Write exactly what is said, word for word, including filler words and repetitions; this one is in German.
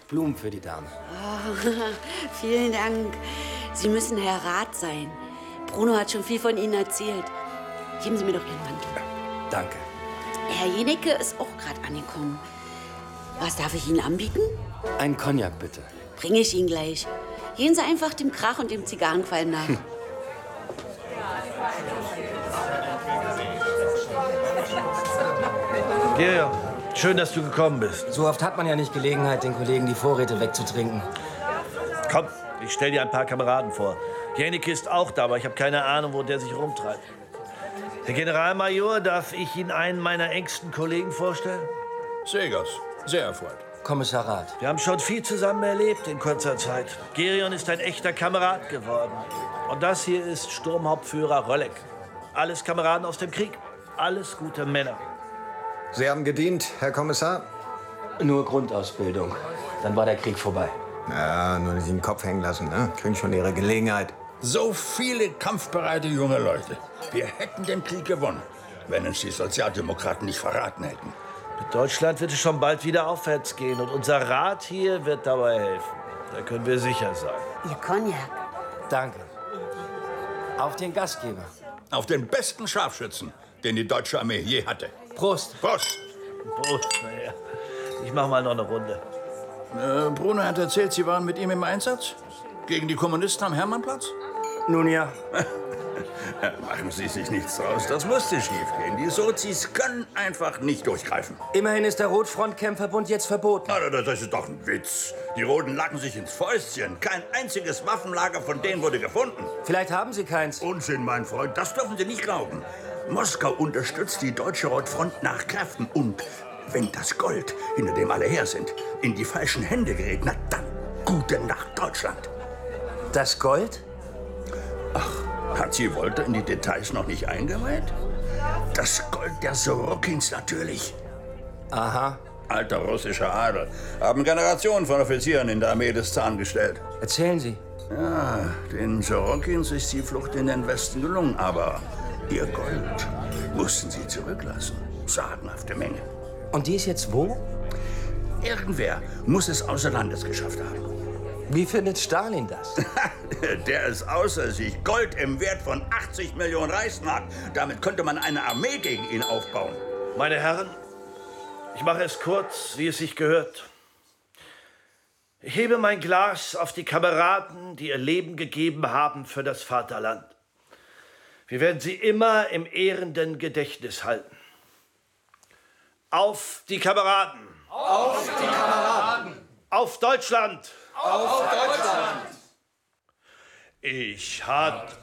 Blumen für die Dame. Oh, vielen Dank. Sie müssen Herr Rath sein. Bruno hat schon viel von Ihnen erzählt. Geben Sie mir doch Ihren Mantel. Danke. Herr Jenecke ist auch gerade angekommen. Was darf ich Ihnen anbieten? Ein Cognac, bitte. Bringe ich Ihnen gleich. Gehen Sie einfach dem Krach und dem Zigarrenqualm nach. Hm. Georg, schön, dass du gekommen bist. So oft hat man ja nicht Gelegenheit, den Kollegen die Vorräte wegzutrinken. Komm, ich stell dir ein paar Kameraden vor. Jenecke ist auch da, aber ich habe keine Ahnung, wo der sich rumtreibt. Herr Generalmajor, darf ich Ihnen einen meiner engsten Kollegen vorstellen? Segers, sehr erfreut. Kommissar Rath. Wir haben schon viel zusammen erlebt in kurzer Zeit. Gerion ist ein echter Kamerad geworden. Und das hier ist Sturmhauptführer Rölleck. Alles Kameraden aus dem Krieg. Alles gute Männer. Sie haben gedient, Herr Kommissar? Nur Grundausbildung. Dann war der Krieg vorbei. Ja, nur nicht in den Kopf hängen lassen, ne? Kriegen schon ihre Gelegenheit. So viele kampfbereite junge Leute. Wir hätten den Krieg gewonnen, wenn uns die Sozialdemokraten nicht verraten hätten. Mit Deutschland wird es schon bald wieder aufwärts gehen. Und unser Rat hier wird dabei helfen. Da können wir sicher sein. Ihr Cognac. Danke. Auf den Gastgeber. Auf den besten Scharfschützen, den die deutsche Armee je hatte. Prost. Prost. Prost, naja. Ich mach mal noch eine Runde. Äh, Bruno hat erzählt, Sie waren mit ihm im Einsatz? Gegen die Kommunisten am Hermannplatz? Nun ja. Machen Sie sich nichts draus. Das musste schiefgehen. Die Sozis können einfach nicht durchgreifen. Immerhin ist der Rotfrontkämpferbund jetzt verboten. Na, das ist doch ein Witz. Die Roten lachen sich ins Fäustchen. Kein einziges Waffenlager von denen wurde gefunden. Vielleicht haben sie keins. Unsinn, mein Freund. Das dürfen Sie nicht glauben. Moskau unterstützt die deutsche Rotfront nach Kräften. Und wenn das Gold, hinter dem alle her sind, in die falschen Hände gerät, na dann gute Nacht, Deutschland. Das Gold? Ach, hat Sie Wolter in die Details noch nicht eingeweiht? Das Gold der Sorokins natürlich. Aha. Alter russischer Adel. Haben Generationen von Offizieren in der Armee des Zaren gestellt. Erzählen Sie. Ja, den Sorokins ist die Flucht in den Westen gelungen, aber ihr Gold mussten sie zurücklassen. Sagenhafte Menge. Und die ist jetzt wo? Irgendwer muss es außer Landes geschafft haben. Wie findet Stalin das? Der ist außer sich. Gold im Wert von achtzig Millionen Reichsmark. Damit könnte man eine Armee gegen ihn aufbauen. Meine Herren, ich mache es kurz, wie es sich gehört. Ich hebe mein Glas auf die Kameraden, die ihr Leben gegeben haben für das Vaterland. Wir werden sie immer im ehrenden Gedächtnis halten. Auf die Kameraden! Auf die Kameraden! Auf Deutschland! Auf Deutschland! Ich hatte